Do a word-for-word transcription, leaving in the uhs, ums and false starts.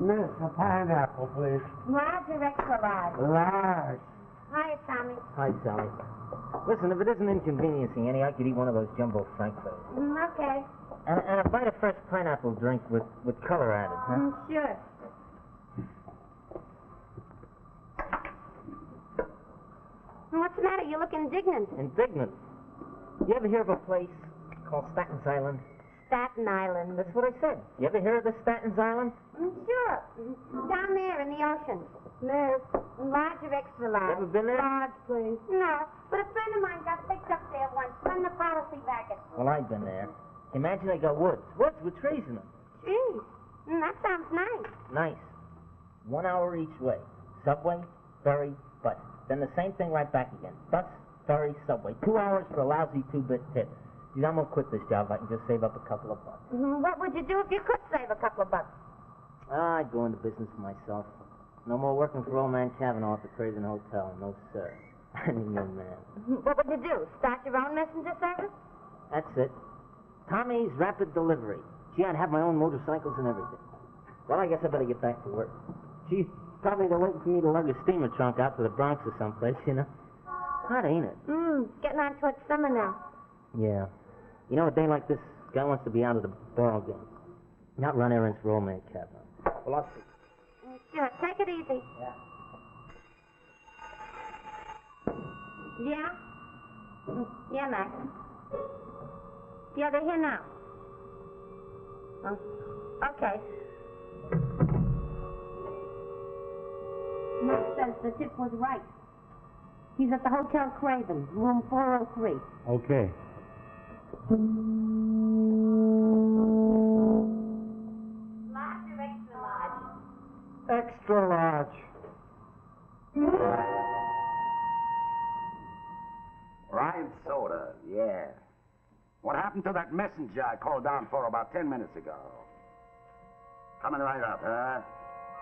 Miss, a pineapple, please. Large or extra large? Large. Hi, Tommy. Hi, Sally. Listen, if it isn't inconveniencing any, I could eat one of those jumbo frankfurters. Mm, okay. And, and a bite of fresh pineapple drink with, with color added, huh? Mm, sure. What's the matter? You look indignant. Indignant. You ever hear of a place called Statten's Island? Staten Island. That's what I said. You ever hear of the Statten's Island? Mm, sure. Mm, down there in the ocean. Miss. Large or extra large? Ever been there? Large, please. No, but a friend of mine got picked up there once. Run the policy back. Well, I've been there. Imagine they got woods. Woods with trees in them. Gee, mm, that sounds nice. Nice. One hour each way. Subway, ferry, bus. Then the same thing right back again. Bus, ferry, subway. Two hours for a lousy two-bit tip. Geez, I'm gonna quit this job if I can just save up a couple of bucks. Mm, what would you do if you could save a couple of bucks? Ah, I'd go into business for myself. No more working for old man Cavanaugh at the Craven Hotel. No, sir. I'm a young man. What would you do? Start your own messenger service? That's it. Tommy's Rapid Delivery. Gee, I'd have my own motorcycles and everything. Well, I guess I better get back to work. Gee, probably they're waiting for me to lug a steamer trunk out to the Bronx or someplace, you know. Hot, ain't it? Mm, getting on towards summer now. Yeah. You know, a day like this, guy wants to be out of the ball game. Not run errands for old man Cavanaugh. Well, I'll see. Mm, sure, take it easy. Yeah. Yeah? Mm, yeah, Max. Yeah, they're here now. Oh, okay. Max says the tip was right. He's at the Hotel Craven, room four oh three. Okay. Large or extra large? Extra large. Ryan soda, yeah. What happened to that messenger I called down for about ten minutes ago? Coming right up, huh?